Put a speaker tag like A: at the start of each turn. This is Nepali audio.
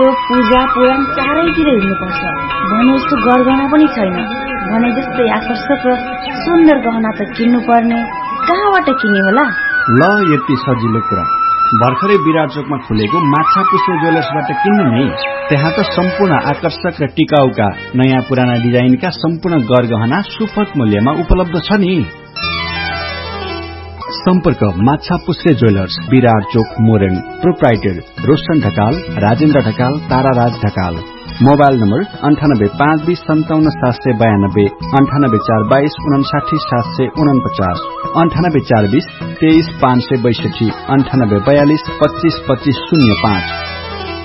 A: पूजा पुराण चारैतिर हिँड्नुपर्छ भने जस्तो गरगहना पनि छैन। भने जस्तै आकर्षक र सुन्दर गहना त किन्नु पर्ने, कहाँबाट किन्ने होला?
B: ल यति सजिलो कुरा, भर्खरै विराट चोकमा खुलेको माछा पुष्पे ज्वेलर्सबाट किन्नु नि। त्यहाँ त सम्पूर्ण आकर्षक र टिकाउका नयाँ पुराना डिजाइनका सम्पूर्ण गरगहना सुपथ मूल्यमा उपलब्ध छ नि। सम्पर्क माछा पुष्पे ज्वेलर्स, विराट चोक, मोरेङ। Proprietor Roshan Dhakal, Rajendra Dhakal, ताराराज Dhakal. Mobile number 9852577792, 9842299749, 9842232562, 9842252505।